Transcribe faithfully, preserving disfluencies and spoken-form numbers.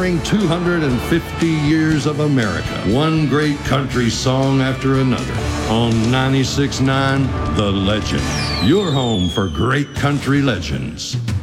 celebrating two hundred fifty years of America, one great country song after another. On ninety-six point nine, The Legend, your home for great country legends.